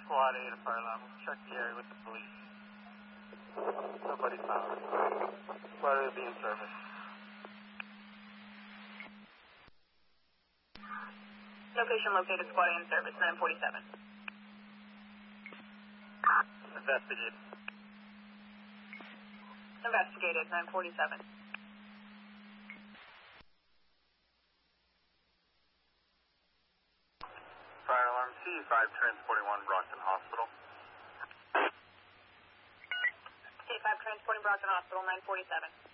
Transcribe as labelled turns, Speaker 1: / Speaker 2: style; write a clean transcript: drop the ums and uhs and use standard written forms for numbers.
Speaker 1: Squad 8 of fire alarm. Check the area with the police. Nobody found. Squad 8 will be in service.
Speaker 2: Location located, Squad 8 in service, 947.
Speaker 1: Investigate.
Speaker 2: Investigated, 947.
Speaker 1: Fire alarm C5 transporting 1 Brockton Hospital.
Speaker 2: C5 transporting Brockton Hospital, 947.